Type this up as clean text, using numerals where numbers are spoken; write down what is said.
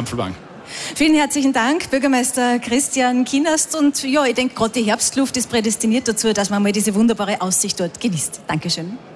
Apfelbank. Vielen herzlichen Dank, Bürgermeister Christian Kienast. Und ja, ich denke, gerade die Herbstluft ist prädestiniert dazu, dass man mal diese wunderbare Aussicht dort genießt. Dankeschön.